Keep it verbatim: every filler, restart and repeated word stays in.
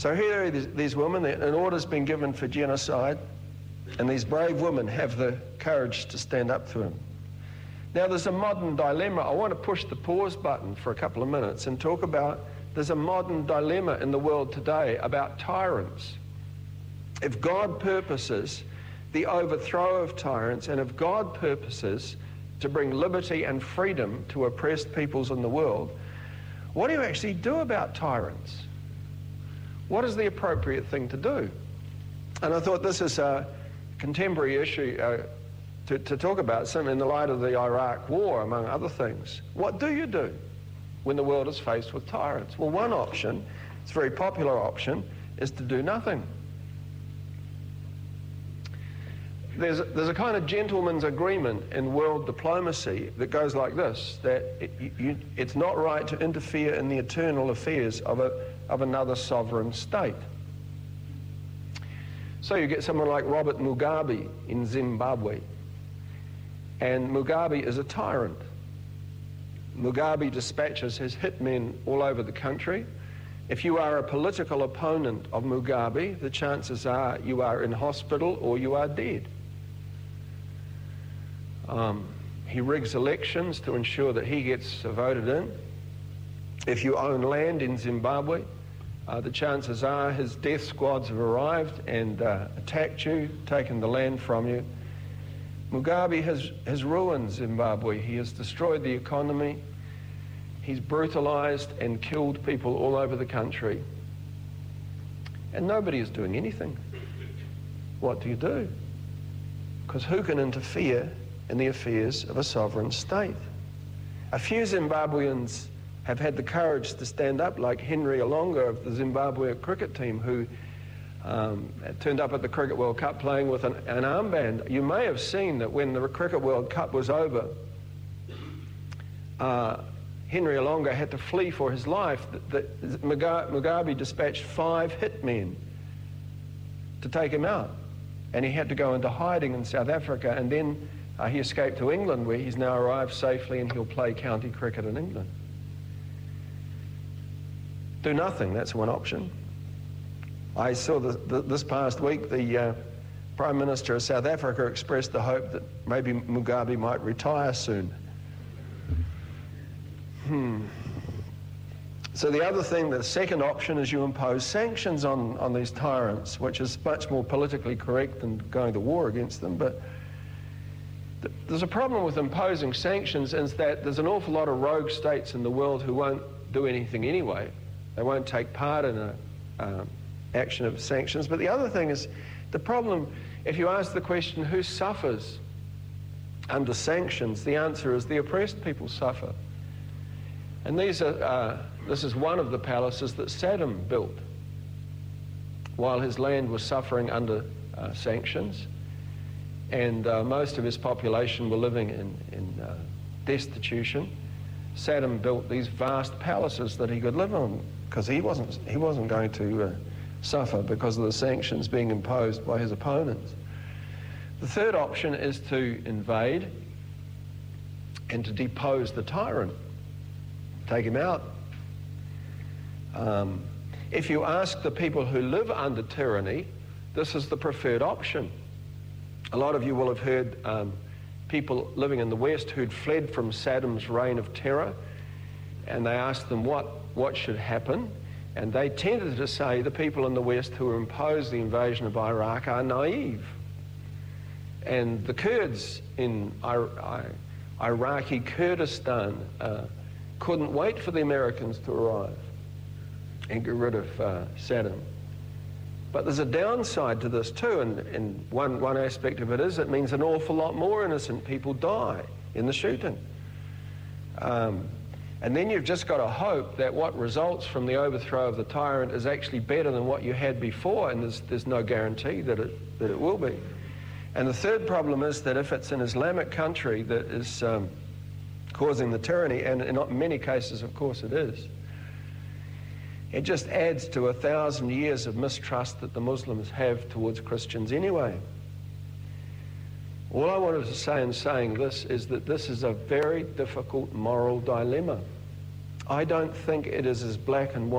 So here are these, these women, an order's been given for genocide, and these brave women have the courage to stand up to him. Now there's a modern dilemma. I want to push the pause button for a couple of minutes and talk about, there's a modern dilemma in the world today about tyrants. If God purposes the overthrow of tyrants, and if God purposes to bring liberty and freedom to oppressed peoples in the world, what do you actually do about tyrants? What is the appropriate thing to do? And I thought this is a contemporary issue uh, to, to talk about, some in the light of the Iraq War, among other things. What do you do when the world is faced with tyrants? Well, one option, it's a very popular option, is to do nothing. There's a, there's a kind of gentleman's agreement in world diplomacy that goes like this, that it, you, it's not right to interfere in the internal affairs of, a, of another sovereign state. So you get someone like Robert Mugabe in Zimbabwe, and Mugabe is a tyrant. Mugabe dispatches his hitmen all over the country. If you are a political opponent of Mugabe, the chances are you are in hospital or you are dead. Um, he rigs elections to ensure that he gets voted in. If you own land in Zimbabwe, uh, the chances are his death squads have arrived and uh, attacked you, taken the land from you. Mugabe has, has ruined Zimbabwe. He has destroyed the economy. He's brutalized and killed people all over the country. And nobody is doing anything. What do you do? Because who can interfere in the affairs of a sovereign state? A few Zimbabweans have had the courage to stand up, like Henry Olonga of the Zimbabwe cricket team, who um, turned up at the Cricket World Cup playing with an, an armband. You may have seen that when the Cricket World Cup was over, uh, Henry Olonga had to flee for his life. The, the, Mugabe dispatched five hitmen to take him out, and he had to go into hiding in South Africa, and then uh, he escaped to England, where he's now arrived safely and he'll play county cricket in England. Do nothing, that's one option. I saw the, the, this past week the uh, Prime Minister of South Africa expressed the hope that maybe Mugabe might retire soon. Hmm. So the other thing, the second option, is you impose sanctions on, on these tyrants, which is much more politically correct than going to war against them. But th there's a problem with imposing sanctions, is that there's an awful lot of rogue states in the world who won't do anything anyway. They won't take part in an uh, action of sanctions. But the other thing is, the problem, if you ask the question, who suffers under sanctions, the answer is the oppressed people suffer. And these are, uh, this is one of the palaces that Saddam built while his land was suffering under uh, sanctions, and uh, most of his population were living in, in uh, destitution. Saddam built these vast palaces that he could live on, because he wasn't, he wasn't going to uh, suffer because of the sanctions being imposed by his opponents. The third option is to invade and to depose the tyrant. Take him out. Um, if you ask the people who live under tyranny, this is the preferred option. A lot of you will have heard um, people living in the West who'd fled from Saddam's reign of terror, and they asked them what, what should happen, and they tended to say the people in the West who imposed the invasion of Iraq are naive. And the Kurds in I I Iraqi Kurdistan uh, couldn't wait for the Americans to arrive and get rid of uh, Saddam. But there's a downside to this too, and, and one, one aspect of it is it means an awful lot more innocent people die in the shooting. Um, and then you've just got to hope that what results from the overthrow of the tyrant is actually better than what you had before, and there's, there's no guarantee that it, that it will be. And the third problem is that if it's an Islamic country that is um, causing the tyranny, and in many cases, of course, it is, it just adds to a thousand years of mistrust that the Muslims have towards Christians anyway. All I wanted to say in saying this is that this is a very difficult moral dilemma. I don't think it is as black and white